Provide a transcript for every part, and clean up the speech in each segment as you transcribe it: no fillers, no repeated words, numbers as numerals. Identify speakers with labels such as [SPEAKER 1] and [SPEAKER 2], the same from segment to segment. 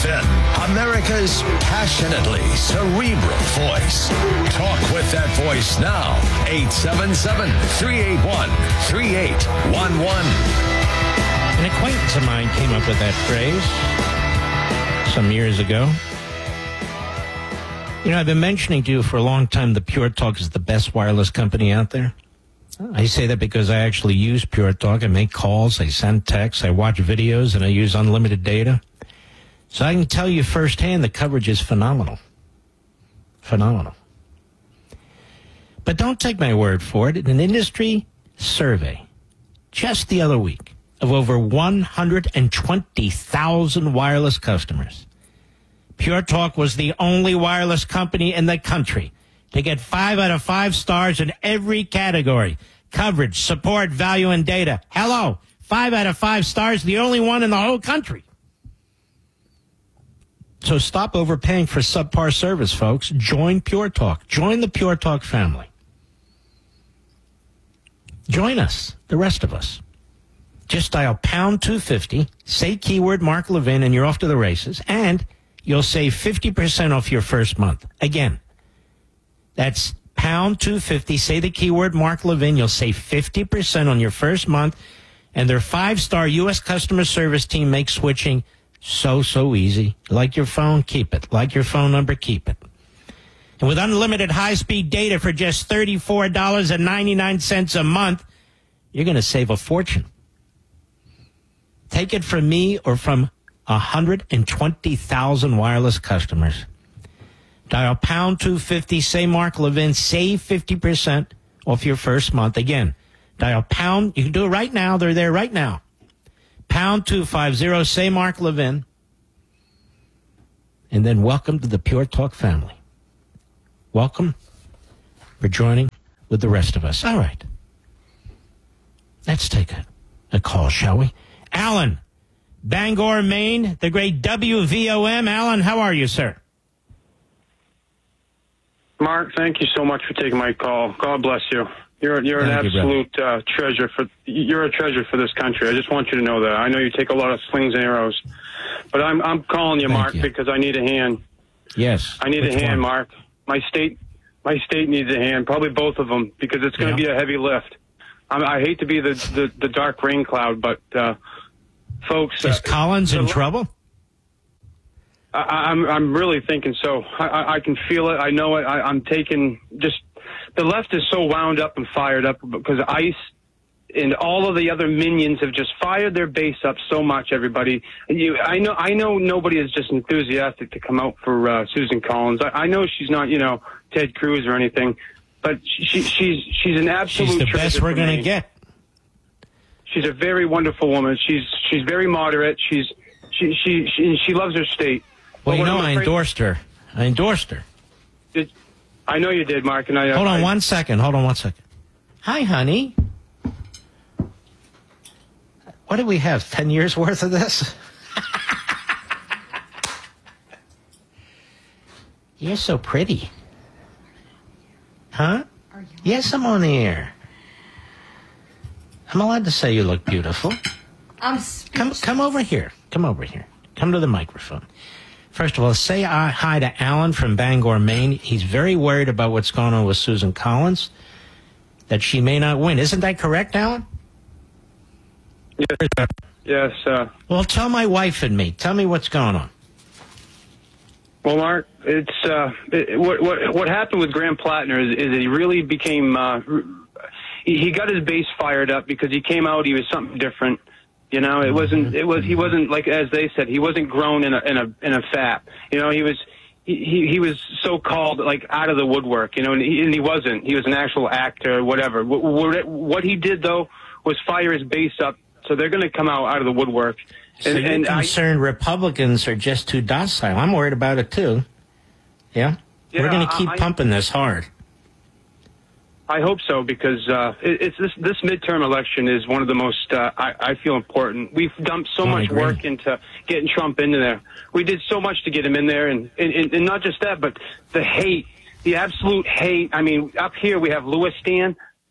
[SPEAKER 1] Levin, America's passionately cerebral voice. Talk with that voice now. 877-381-3811.
[SPEAKER 2] An acquaintance of mine came up with that phrase some years ago. You know, I've been mentioning to you for a long time that Pure Talk is the best wireless company out there. I say that because I actually use Pure Talk. I make calls, I send texts, I watch videos, and I use unlimited data. So I can tell you firsthand the coverage is phenomenal. Phenomenal. But don't take my word for it. An industry survey just the other week of over 120,000 wireless customers, Pure Talk was the only wireless company in the country to get 5 out of 5 stars in every category: coverage, support, value, and data. Hello, 5 out of 5 stars, the only one in the whole country. So stop overpaying for subpar service, folks. Join Pure Talk. Join the Pure Talk family. Join us, the rest of us. Just dial pound 250, say keyword Mark Levin, and you're off to the races. And you'll save 50% off your first month. Again, that's pound 250, say the keyword Mark Levin. You'll save 50% on your first month. And their 5-star U.S. customer service team makes switching so easy. Like your phone, keep it. Like your phone number, keep it. And with unlimited high-speed data for just $34.99 a month, you're going to save a fortune. Take it from me or from 120,000 wireless customers. Dial pound 250, say Mark Levin, save 50% off your first month. Again, dial pound, you can do it right now, they're there right now. Pound 250, say Mark Levin, and then welcome to the Pure Talk family. Welcome for joining with the rest of us. All right. Let's take a call, shall we? Alan, Bangor, Maine, the great WVOM. Alan, how are you, sir?
[SPEAKER 3] Mark, thank you so much for taking my call. God bless you. You're an absolute treasure you're a treasure for this country. I just want you to know that. I know you take a lot of slings and arrows, but I'm calling you, Mark, because I need a hand.
[SPEAKER 2] Yes.
[SPEAKER 3] I need a hand, Mark. My state needs a hand, probably both of them, because it's going to be a heavy lift. I hate to be the dark rain cloud, but folks,
[SPEAKER 2] is Collins in trouble?
[SPEAKER 3] I'm really thinking so. I can feel it. I know it. I'm taking just the left is so wound up and fired up because ICE and all of the other minions have just fired their base up so much. Everybody, I know nobody is just enthusiastic to come out for Susan Collins. I know she's not, Ted Cruz or anything, but she's an absolute.
[SPEAKER 2] She's the best we're going to get.
[SPEAKER 3] She's a very wonderful woman. She's very moderate. She loves her state.
[SPEAKER 2] Well, I endorsed her. I
[SPEAKER 3] know you did, Mark. And
[SPEAKER 2] Hold on one second. Hi, honey. What do we have, 10 years worth of this? You're so pretty. Huh? Yes, I'm on the air. I'm allowed to say you look beautiful. Come over here. Come to the microphone. First of all, say hi to Alan from Bangor, Maine. He's very worried about what's going on with Susan Collins, that she may not win. Isn't that correct, Alan?
[SPEAKER 3] Yes.
[SPEAKER 2] Well, tell my wife and me. Tell me what's going on.
[SPEAKER 3] Well, Mark, it's what happened with Graham Plattner is he really became he got his base fired up because he came out. He was something different. He wasn't like, as they said, he wasn't grown in a fat. He was so called like out of the woodwork. And he wasn't. He was an actual actor, whatever. What he did though was fire his base up. So they're going to come out of the woodwork.
[SPEAKER 2] So you're concerned Republicans are just too docile. I'm worried about it too. Yeah? We're going to keep pumping this hard.
[SPEAKER 3] I hope so, because it's this midterm election is one of the most, I feel, important. We've dumped so much work into getting Trump into there. We did so much to get him in there, and not just that, but the hate, the absolute hate. I mean, up here we have Louis Stan.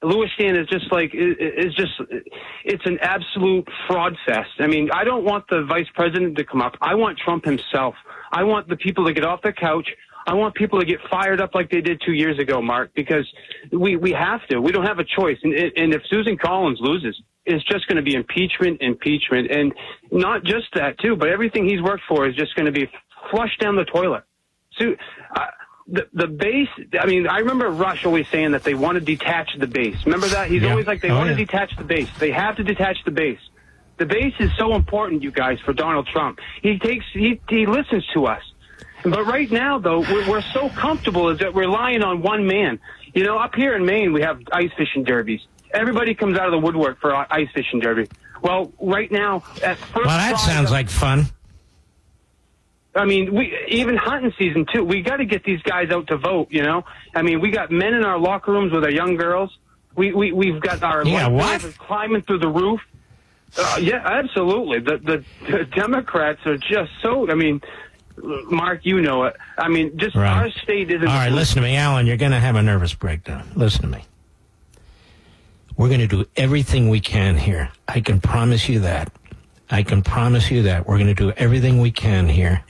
[SPEAKER 3] Lewiston is just like, it's an absolute fraud fest. I mean, I don't want the vice president to come up. I want Trump himself. I want the people to get off the couch. I want people to get fired up like they did 2 years ago, Mark, because we have to. We don't have a choice. And if Susan Collins loses, it's just going to be impeachment. And not just that, too, but everything he's worked for is just going to be flushed down the toilet. So, the base, I mean, I remember Rush always saying that they want to detach the base. Remember that? He's always like, they want to detach the base. They have to detach the base. The base is so important, you guys, for Donald Trump. He listens to us. But right now, though, we're so comfortable is that we're relying on one man. You know, up here in Maine, we have ice fishing derbies. Everybody comes out of the woodwork for ice fishing derby. Well, right now, at first...
[SPEAKER 2] Well, that sounds like fun.
[SPEAKER 3] I mean, even hunting season, too. We got to get these guys out to vote, you know? I mean, we got men in our locker rooms with our young girls. We've got our
[SPEAKER 2] what?
[SPEAKER 3] climbing through the roof. Yeah, absolutely. The Democrats are just so... I mean... Mark, you know it. I mean, just our state isn't...
[SPEAKER 2] All right, listen to me, Alan. You're going to have a nervous breakdown. Listen to me. We're going to do everything we can here. I can promise you that. We're going to do everything we can here.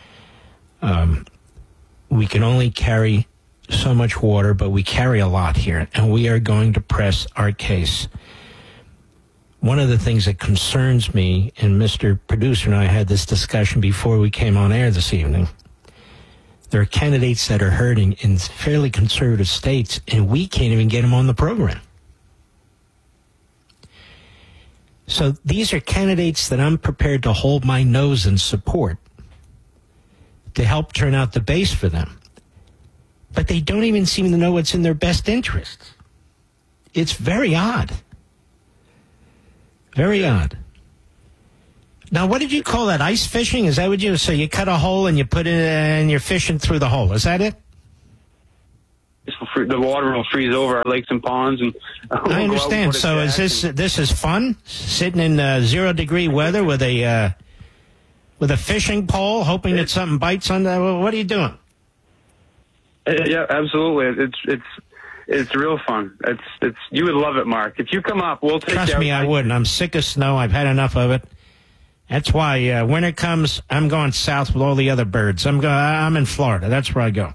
[SPEAKER 2] We can only carry so much water, but we carry a lot here, and we are going to press our case. One of the things that concerns me, and Mr. Producer and I had this discussion before we came on air this evening, there are candidates that are hurting in fairly conservative states, and we can't even get them on the program. So these are candidates that I'm prepared to hold my nose and support to help turn out the base for them. But they don't even seem to know what's in their best interests. It's very odd. Very odd. Now, what did you call that? Ice fishing? Is that what you... So you cut a hole and you put it and you're fishing through the hole. Is that it?
[SPEAKER 3] The water will freeze over our lakes and ponds. And
[SPEAKER 2] I understand. So is this is fun? Sitting in 0-degree weather with a fishing pole, hoping that something bites on that? What are you doing?
[SPEAKER 3] Yeah, absolutely. It's real fun. It's you would love it, Mark. If you come up, we'll take you.
[SPEAKER 2] Trust me, I wouldn't. I'm sick of snow. I've had enough of it. That's why winter comes, I'm going south with all the other birds. I'm in Florida. That's where I go.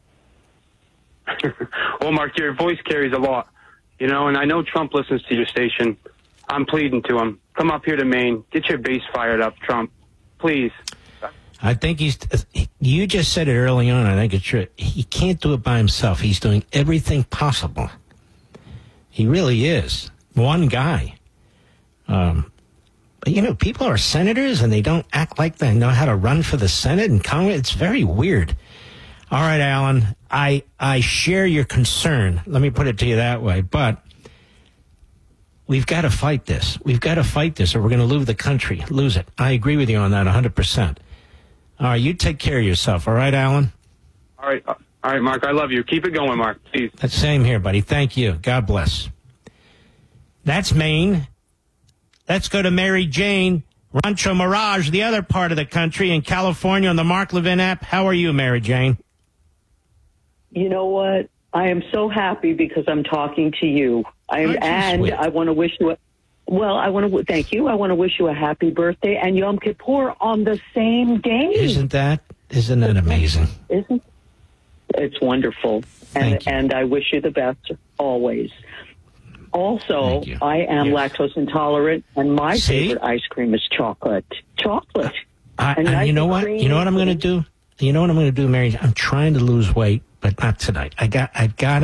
[SPEAKER 3] Well, Mark, your voice carries a lot, you know, and I know Trump listens to your station. I'm pleading to him. Come up here to Maine. Get your base fired up, Trump. Please.
[SPEAKER 2] I think you just said it early on. I think it's true. He can't do it by himself. He's doing everything possible. He really is. One guy. But, you know, people are senators and they don't act like they know how to run for the Senate and Congress. It's very weird. All right, Alan, I share your concern. Let me put it to you that way. But we've got to fight this. We've got to fight this or we're going to lose it. I agree with you on that 100%. All right, you take care of yourself. All right, Alan?
[SPEAKER 3] All right, Mark. I love you. Keep it going, Mark. Please.
[SPEAKER 2] That's same here, buddy. Thank you. God bless. That's Maine. Let's go to Mary Jane, Rancho Mirage, the other part of the country in California on the Mark Levin app. How are you, Mary Jane?
[SPEAKER 4] You know what? I am so happy because I'm talking to you. I want to wish you thank you. I want to wish you a happy birthday and Yom Kippur on the same day.
[SPEAKER 2] Isn't that amazing?
[SPEAKER 4] It's wonderful. And I wish you the best always. Also, I am lactose intolerant and my favorite ice cream is chocolate. Chocolate.
[SPEAKER 2] And you know what? You know what I'm going to do? You know what I'm going to do, Mary? I'm trying to lose weight, but not tonight. I've got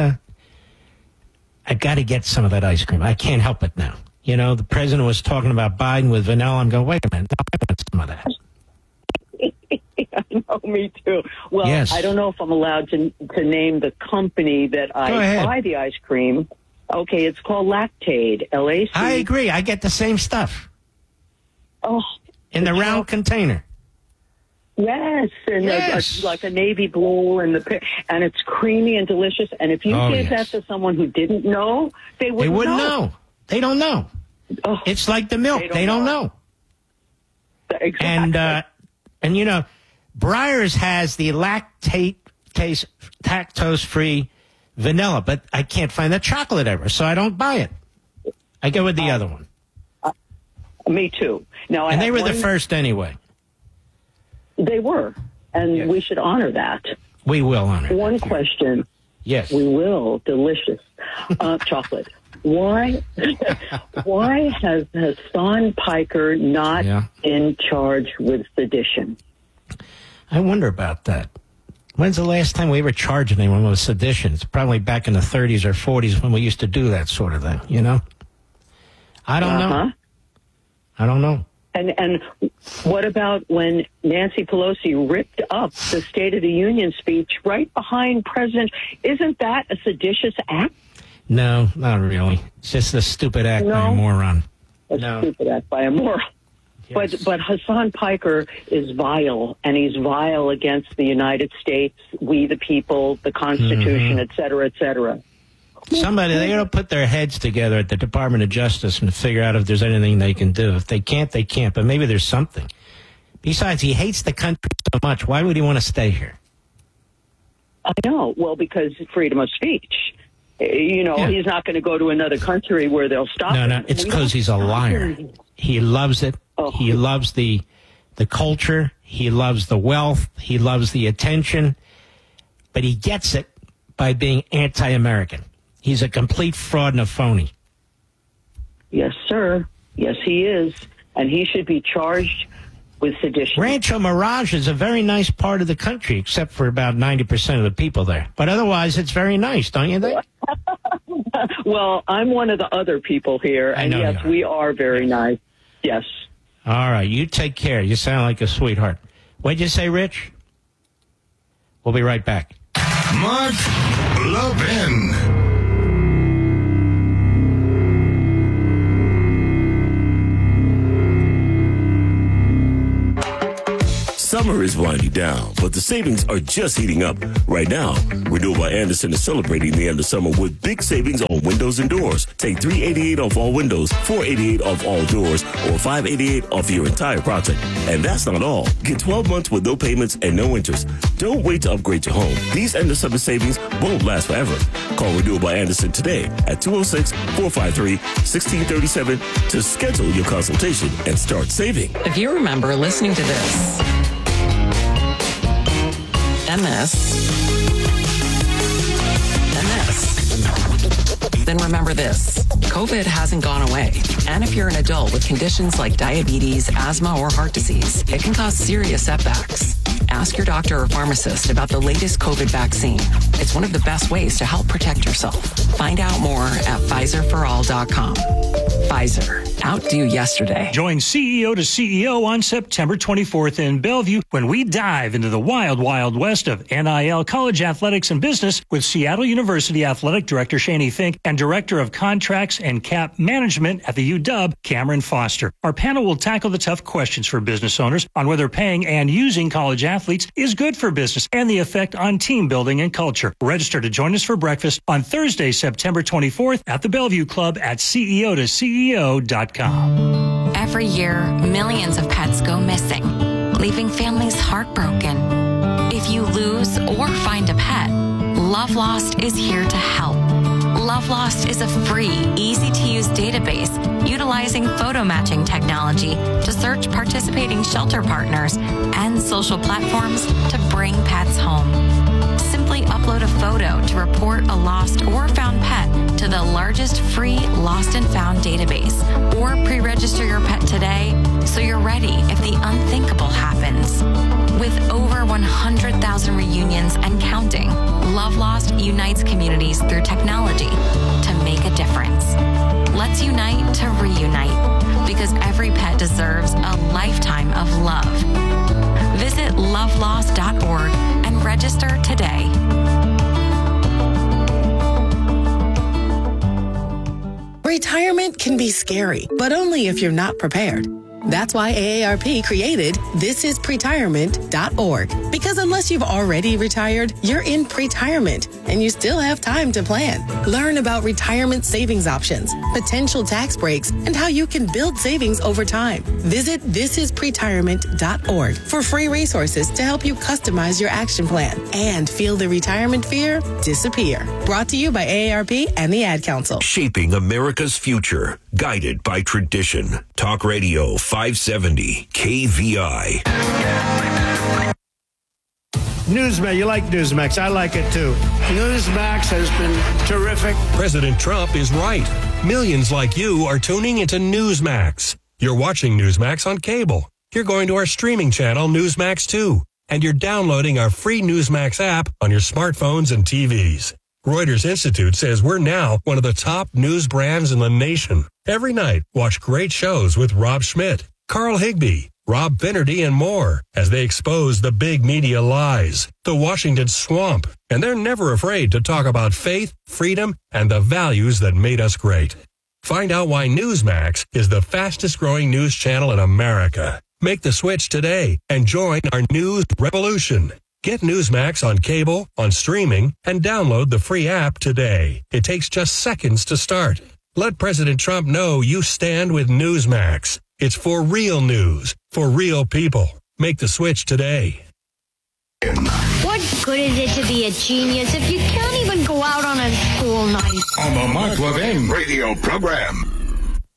[SPEAKER 2] to get some of that ice cream. I can't help it now. You know, the president was talking about Biden with vanilla. I'm going, wait a minute. No, I want some of that.
[SPEAKER 4] I know, me too. Well, yes. I don't know if I'm allowed to name the company that I buy the ice cream. Okay, it's called Lactaid, LAC.
[SPEAKER 2] I agree. I get the same stuff.
[SPEAKER 4] Oh.
[SPEAKER 2] In the round container.
[SPEAKER 4] Yes, and like a navy blue, and it's creamy and delicious. And if you gave that to someone who didn't know, they wouldn't know. They don't know. Oh, it's like the milk. They don't know. Exactly.
[SPEAKER 2] And you know, Breyers has the lactose-free vanilla, but I can't find the chocolate ever, so I don't buy it. I go with the other one.
[SPEAKER 4] Me too. Now,
[SPEAKER 2] and they were the first anyway.
[SPEAKER 4] They were, and
[SPEAKER 2] yes.
[SPEAKER 4] We should honor that.
[SPEAKER 2] We will honor
[SPEAKER 4] one
[SPEAKER 2] that.
[SPEAKER 4] Question.
[SPEAKER 2] Yes.
[SPEAKER 4] We will. Delicious. Chocolate. Why has Hassan Piker not in charge with sedition?
[SPEAKER 2] I wonder about that. When's the last time we ever charged anyone with sedition? It's probably back in the 30s or 40s when we used to do that sort of thing, you know? I don't know. I don't know.
[SPEAKER 4] And what about when Nancy Pelosi ripped up the State of the Union speech right behind President? Isn't that a seditious act?
[SPEAKER 2] No, not really. It's just a stupid act by a moron.
[SPEAKER 4] Stupid act by a moron. Yes. But Hassan Piker is vile, and he's vile against the United States, we the people, the Constitution, et cetera, et cetera.
[SPEAKER 2] Somebody, they got to put their heads together at the Department of Justice and figure out if there's anything they can do. If they can't, they can't. But maybe there's something. Besides, he hates the country so much. Why would he want to stay here?
[SPEAKER 4] I know. Well, because freedom of speech. You know, he's not going to go to another country where they'll stop him.
[SPEAKER 2] No, it's because he's a liar. He loves it. Oh. He loves the culture. He loves the wealth. He loves the attention. But he gets it by being anti-American. He's a complete fraud and a phony.
[SPEAKER 4] Yes, sir. Yes, he is. And he should be charged with sedition.
[SPEAKER 2] Rancho Mirage is a very nice part of the country, except for about 90% of the people there. But otherwise, it's very nice, don't you think?
[SPEAKER 4] Well, I'm one of the other people here. And yes, we are very nice. Yes.
[SPEAKER 2] All right. You take care. You sound like a sweetheart. What'd you say, Rich? We'll be right back.
[SPEAKER 1] Mark Levin.
[SPEAKER 5] Summer is winding down, but the savings are just heating up. Right now, Renewal by Andersen is celebrating the end of summer with big savings on windows and doors. Take $388 off all windows, $488 off all doors, or $588 off your entire project. And that's not all. Get 12 months with no payments and no interest. Don't wait to upgrade your home. These end of summer savings won't last forever. Call Renewal by Andersen today at 206-453-1637 to schedule your consultation and start saving.
[SPEAKER 6] If you remember listening to this, and this, then remember this. COVID hasn't gone away. And if you're an adult with conditions like diabetes, asthma, or heart disease, it can cause serious setbacks. Ask your doctor or pharmacist about the latest COVID vaccine. It's one of the best ways to help protect yourself. Find out more at PfizerForAll.com. Pfizer. Outdo yesterday.
[SPEAKER 7] Join CEO to CEO on September 24th in Bellevue when we dive into the wild, wild west of NIL, college athletics, and business with Seattle University Athletic Director Shani Fink and Director of Contracts and Cap Management at the UW, Cameron Foster. Our panel will tackle the tough questions for business owners on whether paying and using college athletes is good for business and the effect on team building and culture. Register to join us for breakfast on Thursday, September 24th at the Bellevue Club at CEO2CEO.com.
[SPEAKER 8] Every year, millions of pets go missing, leaving families heartbroken. If you lose or find a pet, Love Lost is here to help. Love Lost is a free, easy-to-use database utilizing photo matching technology to search participating shelter partners and social platforms to bring pets home. Simply upload a photo to report a lost or found pet to the largest free lost and found database, or pre-register your pet today so you're ready if the unthinkable happens. With over 100,000 reunions and counting, Love Lost unites communities through technology to make a difference. Let's unite to reunite, because every pet deserves a lifetime of love. Visit lovelost.org and register today.
[SPEAKER 9] Retirement can be scary, but only if you're not prepared. That's why AARP created thisispretirement.org. Because unless you've already retired, you're in pretirement, and you still have time to plan. Learn about retirement savings options, potential tax breaks, and how you can build savings over time. Visit thisispretirement.org for free resources to help you customize your action plan and feel the retirement fear disappear. Brought to you by AARP and the Ad Council.
[SPEAKER 1] Shaping America's future, guided by tradition. Talk Radio 570 KVI.
[SPEAKER 10] Newsmax, you like Newsmax. I like it too. Newsmax has been terrific.
[SPEAKER 11] President Trump is right. Millions like you are tuning into Newsmax. You're watching Newsmax on cable. You're going to our streaming channel, Newsmax 2. And you're downloading our free Newsmax app on your smartphones and TVs. Reuters Institute says we're now one of the top news brands in the nation. Every night, watch great shows with Rob Schmidt, Carl Higbie, Rob Finnerty, and more as they expose the big media lies, the Washington swamp, and they're never afraid to talk about faith, freedom, and the values that made us great. Find out why Newsmax is the fastest growing news channel in America. Make the switch today and join our news revolution. Get Newsmax on cable, on streaming, and download the free app today. It takes just seconds to start. Let President Trump know you stand with Newsmax. It's for real news, for real people. Make the switch today.
[SPEAKER 12] What good is it to be a genius if you can't even go out on a school night?
[SPEAKER 1] On the Mark Levin radio program.